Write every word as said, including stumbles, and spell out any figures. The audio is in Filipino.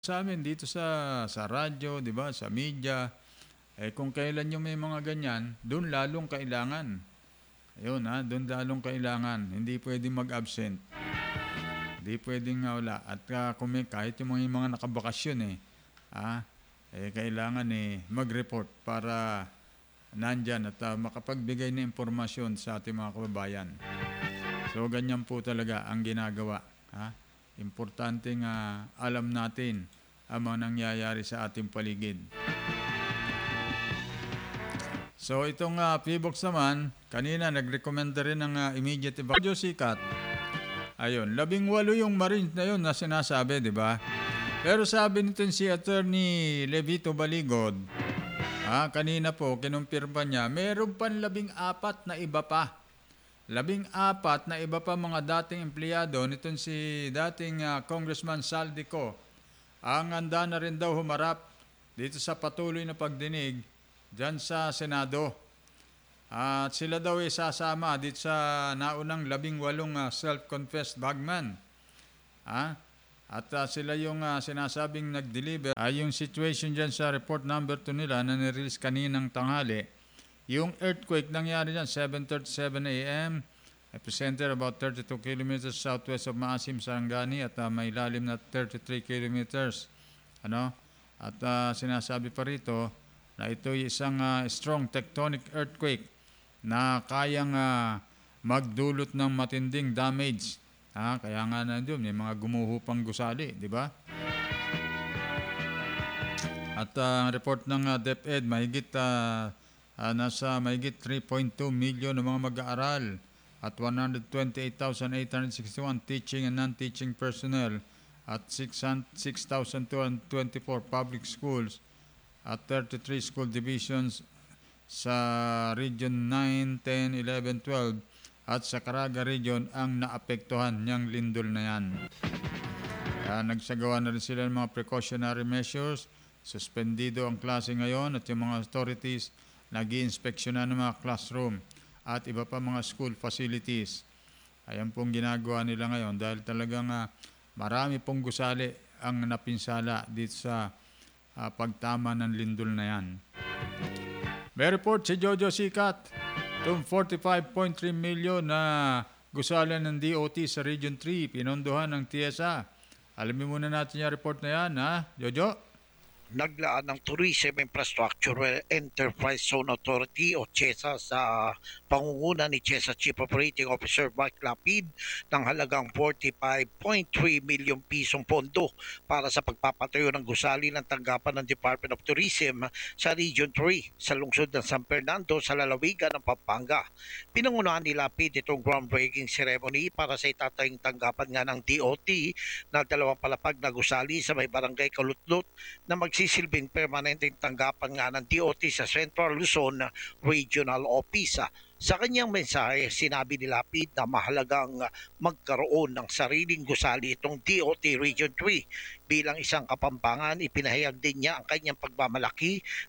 Sa amin dito sa sa radyo, 'di ba, sa media, eh kung kailan yung may mga ganyan, doon lalong kailangan. Ayun ha, doon lalong kailangan. Hindi pwedeng mag-absent. Hindi pwedeng ah, wala. At ah, kung may, kahit yung mga, yung mga nakabakasyon eh, ah, eh kailangan eh mag-report para nandyan at ah, makapagbigay ng impormasyon sa ating mga kababayan. So ganyan po talaga ang ginagawa. Ha? Importanteng ah, alam natin ang mga nangyayari sa ating paligid. So itong uh, P-Box naman, kanina nag-recommenda rin ng uh, immediate evacuation. Sikat. Ayun, labing walo yung Marines na yun na sinasabi, di ba? Pero sabi nito si Attorney Levito Baligod, ah, kanina po, kinumpirma niya, meron pang labing apat na iba pa. Labing apat na iba pa mga dating empleyado nitong si dating uh, Congressman Saldico. Ang handa na rin daw humarap dito sa patuloy na pagdinig dyan sa Senado. At sila daw ay sasama dito sa naunang labing walong uh, self-confessed bagman. Ah? At uh, sila yung uh, sinasabing nag-deliver. Uh, yung situation dyan sa report number two nila na nirelease kaninang tanghali, yung earthquake nangyari dyan, seven thirty-seven a m, epicenter about thirty-two kilometers southwest of Maasim, Sarangani at uh, may lalim na thirty-three kilometers. Ano? At uh, sinasabi pa rito na ito ay isang uh, strong tectonic earthquake na kayang uh, magdulot ng matinding damage. Ha? Kaya nga na doon, may mga gumuho pang gusali, di ba? At uh, ang report ng uh, DepEd, mahigit uh, uh, nasa mahigit three point two million ng mga mag-aaral at one hundred twenty-eight thousand eight hundred sixty-one teaching and non-teaching personnel at six thousand two hundred twenty-four public schools at thirty-three school divisions sa Region nine, ten, eleven, twelve at sa Caraga Region ang naapektuhan niyang lindol na yan. Kaya nagsagawa na rin sila ng mga precautionary measures, suspendido ang klase ngayon at yung mga authorities nag-i-inspeksyonan ng mga classroom at iba pa mga school facilities. Ayan pong ginagawa nila ngayon dahil talagang uh, marami pong gusali ang napinsala dito sa uh, pagtama ng lindol na yan. May report si Jojo Sikat, itong forty-five point three million na gusali ng D O T sa Region three, pinondohan ng T S A. Alamin muna natin yung report na yan, ha, Jojo? Naglaan ng Tourism Infrastructure Enterprise Zone Authority o TSEZA sa pangunguna ni TSEZA Chief Operating Officer Mike Lapid ng halagang forty-five point three million pisong pondo para sa pagpapatayo ng gusali ng tanggapan ng Department of Tourism sa Region three sa lungsod ng San Fernando sa lalawigan ng Pampanga. Pinangunahan ni Lapid itong groundbreaking ceremony para sa itatayong tanggapan nga ng D O T na dalawang palapag na gusali sa may barangay Kalutlot na magsisilbing permanenteng tanggapan nga ng D O T sa Central Luzon Regional Office. Sa kanyang mensahe, sinabi ni Lapid na mahalagang magkaroon ng sariling gusali itong D O T Region three. Bilang isang Kapampangan, ipinahayag din niya ang kanyang pagmamalaki